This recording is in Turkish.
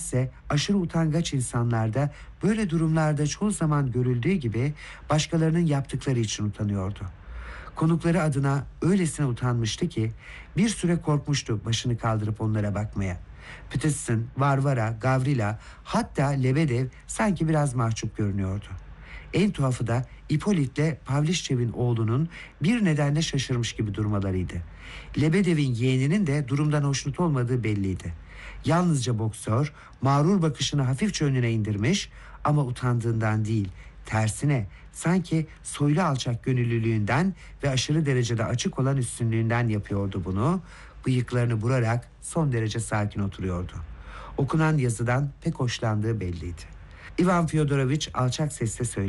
nedense aşırı utangaç insanlarda böyle durumlarda çoğu zaman görüldüğü gibi başkalarının yaptıkları için utanıyordu. Konukları adına öylesine utanmıştı ki bir süre korkmuştu başını kaldırıp onlara bakmaya. Peterson, Varvara, Gavrila, hatta Lebedev sanki biraz mahcup görünüyordu. En tuhafı da Ippolit'le Pavliçev'in oğlunun bir nedenle şaşırmış gibi durmalarıydı. Lebedev'in yeğeninin de durumdan hoşnut olmadığı belliydi. Yalnızca boksör mağrur bakışını hafifçe önüne indirmiş ama utandığından değil, tersine sanki soylu alçak gönüllülüğünden ve aşırı derecede açık olan üstünlüğünden yapıyordu bunu. Bıyıklarını burarak son derece sakin oturuyordu. Okunan yazıdan pek hoşlandığı belliydi. İvan Fyodoroviç alçak sesle söyledi.